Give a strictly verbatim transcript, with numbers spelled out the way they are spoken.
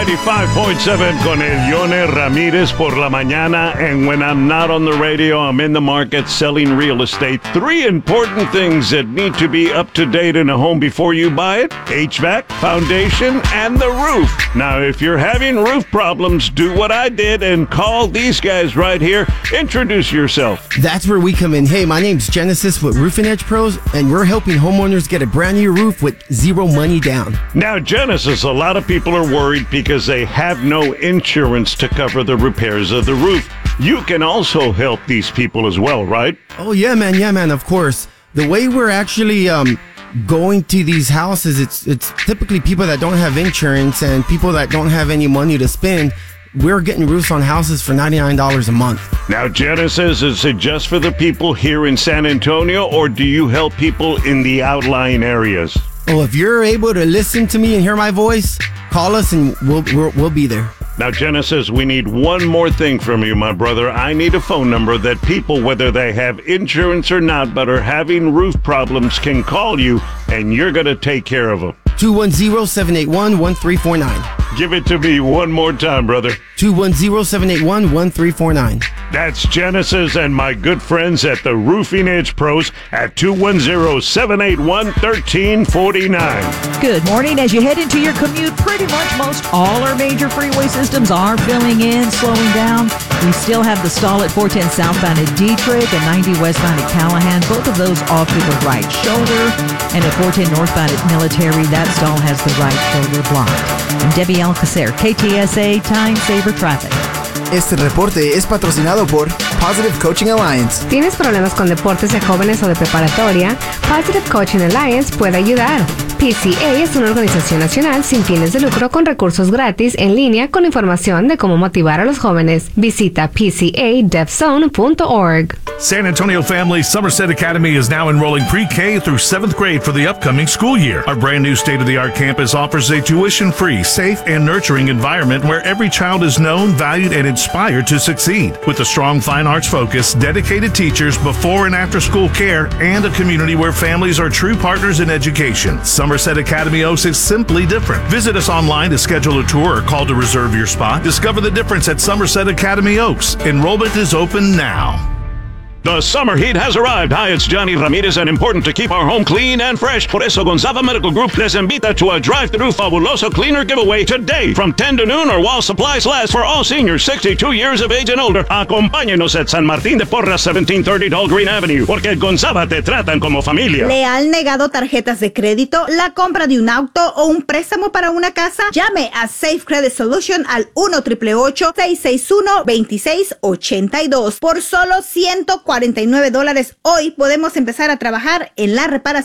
ninety-five point seven con el Yone Ramírez por la mañana, and when I'm not on the radio, I'm in the market selling real estate. Three important things that need to be up to date in a home before you buy it: H V A C, foundation, and the roof. Now, if you're having roof problems, do what I did and call these guys right here. Introduce yourself. That's where we come in. Hey, my name's Genesis with Roofing Edge Pros, and we're helping homeowners get a brand new roof with zero money down. Now, Genesis, a lot of people are worried because they have no insurance to cover the repairs of the roof. You can also help these people as well, right? Oh, yeah, man. Yeah, man. Of course. The way we're actually um, going to these houses, it's it's typically people that don't have insurance and people that don't have any money to spend. We're getting roofs on houses for ninety-nine dollars a month. Now, Genesis, is it just for the people here in San Antonio, or do you help people in the outlying areas? Oh, if you're able to listen to me and hear my voice, call us and we'll, we'll we'll be there. Now, Genesis, we need one more thing from you, my brother. I need a phone number that people, whether they have insurance or not, but are having roof problems, can call you, and you're going to take care of them. two one zero, seven eight one, one three four nine. Give it to me one more time, brother. two one zero, seven eight one, one three four nine. That's Genesis and my good friends at the Roofing Edge Pros at two one zero, seven eight one, one three four nine. Good morning. As you head into your commute, pretty much most all our major freeway systems are filling in, slowing down. We still have the stall at four ten southbound at Dietrich and ninety westbound at Callahan. Both of those off to the right shoulder. And at four ten northbound at Military, that stall has the right shoulder blocked. I'm Debbie Alcacer, K T S A Time Saver Traffic. Este reporte es patrocinado por Positive Coaching Alliance. ¿Tienes problemas con deportes de jóvenes o de preparatoria? Positive Coaching Alliance puede ayudar. P C A es una organización nacional sin fines de lucro con recursos gratis en línea con información de cómo motivar a los jóvenes. Visita p c a deaf zone dot org. San Antonio Family Somerset Academy is now enrolling pre-K through seventh grade for the upcoming school year. Our brand new state-of-the-art campus offers a tuition-free, safe, and nurturing environment where every child is known, valued, and inspired to succeed. With a strong fine arts focus, dedicated teachers, before and after school care, and a community where families are true partners in education, Somerset Academy Oaks is simply different. Visit us online to schedule a tour or call to reserve your spot. Discover the difference at Somerset Academy Oaks. Enrollment is open now. The summer heat has arrived. Hi, it's Johnny Ramirez, and important to keep our home clean and fresh. Por eso, Gonzaga Medical Group les invita to a drive-through Fabuloso Cleaner giveaway today from ten to noon or while supplies last for all seniors sixty-two years of age and older. Acompáñenos at San Martín de Porras, seventeen thirty Tall Green Avenue, porque Gonzaga te tratan como familia. ¿Le han negado tarjetas de crédito, la compra de un auto o un préstamo para una casa? Llame a Safe Credit Solution al uno, ocho ocho ocho, seis seis uno, dos seis ocho dos. Por solo ciento cuarenta y nueve dólares hoy podemos empezar a trabajar en la reparación